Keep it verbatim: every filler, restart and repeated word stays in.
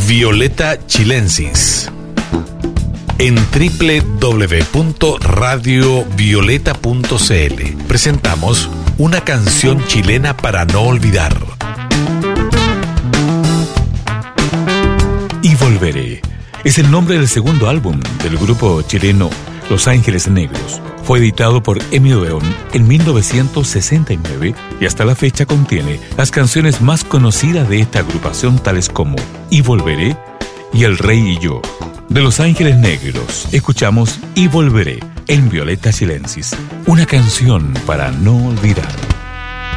Violeta Chilensis. En doble u doble u doble u punto radio violeta punto c l presentamos una canción chilena para no olvidar. Y Volveré es el nombre del segundo álbum del grupo chileno Los Ángeles Negros. Fue editado por Emi Odeón en mil novecientos sesenta y nueve y hasta la fecha contiene las canciones más conocidas de esta agrupación, tales como Y Volveré y El Rey y Yo. De Los Ángeles Negros escuchamos Y Volveré en Violeta Chilensis, una canción para no olvidar.